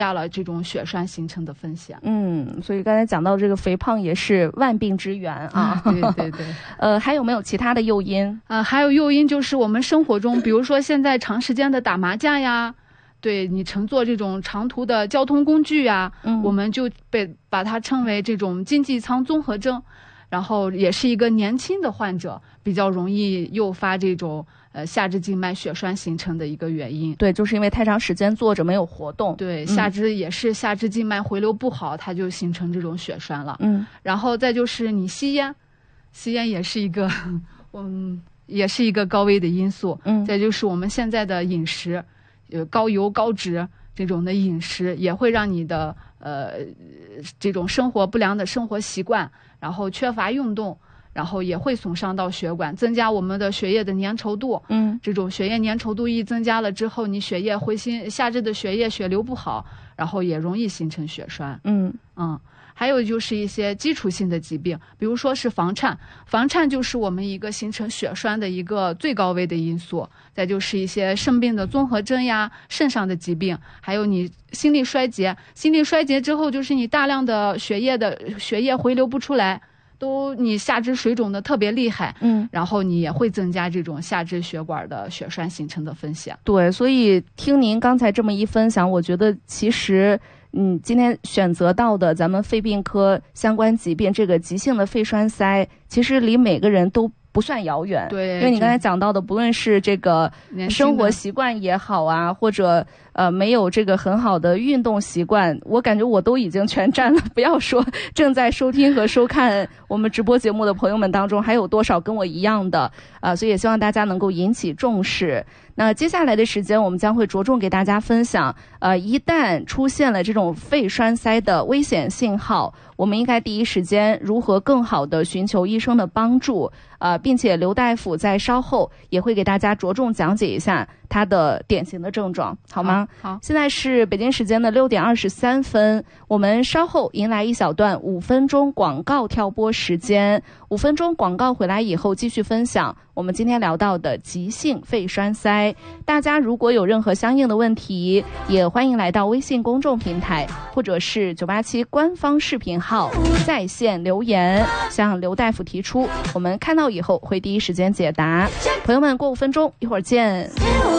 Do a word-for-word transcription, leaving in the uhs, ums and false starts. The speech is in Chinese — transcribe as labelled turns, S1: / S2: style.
S1: 加了这种血栓形成的风险。
S2: 嗯，所以刚才讲到这个肥胖也是万病之源啊。
S1: 对对对。
S2: 呃，还有没有其他的诱因？
S1: 啊、呃，还有诱因就是我们生活中，比如说现在长时间的打麻将呀，对你乘坐这种长途的交通工具呀，嗯、我们就被把它称为这种经济舱综合征，然后也是一个年轻的患者比较容易诱发这种。呃，下肢静脉血栓形成的一个原因。
S2: 对，就是因为太长时间坐着没有活动。
S1: 对，下肢也是下肢静脉回流不好，它就形成这种血栓了。
S2: 嗯，
S1: 然后再就是你吸烟，吸烟也是一个，嗯，也是一个高危的因素。嗯，再就是我们现在的饮食，呃，高油高脂这种的饮食也会让你的呃这种生活不良的生活习惯，然后缺乏运动。然后也会损伤到血管，增加我们的血液的粘稠度。嗯，这种血液粘稠度一增加了之后，你血液回心下肢的血液血流不好，然后也容易形成血栓。嗯嗯，还有就是一些基础性的疾病，比如说是房颤，房颤就是我们一个形成血栓的一个最高危的因素。再就是一些肾病的综合征呀，肾上的疾病，还有你心力衰竭，心力衰竭之后就是你大量的血液的血液回流不出来。都你下肢水肿的特别厉害，嗯，然后你也会增加这种下肢血管的血栓形成的风险。
S2: 对，所以听您刚才这么一分享，我觉得其实嗯，今天选择到的咱们肺病科相关疾病，这个急性的肺栓塞，其实离每个人都不算遥远。
S1: 对，
S2: 因为你刚才讲到的，不论是这个生活习惯也好啊，或者呃没有这个很好的运动习惯，我感觉我都已经全占了。不要说正在收听和收看我们直播节目的朋友们当中，还有多少跟我一样的啊、呃？所以也希望大家能够引起重视。那接下来的时间，我们将会着重给大家分享，呃，一旦出现了这种肺栓塞的危险信号，我们应该第一时间如何更好的寻求医生的帮助，呃，并且刘大夫在稍后也会给大家着重讲解一下它的典型的症状，好吗？
S1: 好。好，
S2: 现在是北京时间的六点二十三分，我们稍后迎来一小段五分钟广告跳播时间。五分钟广告回来以后，继续分享我们今天聊到的急性肺栓塞。大家如果有任何相应的问题，也欢迎来到微信公众平台或者是九八七官方视频号在线留言，向刘大夫提出，我们看到以后会第一时间解答。朋友们，过五分钟，一会儿见。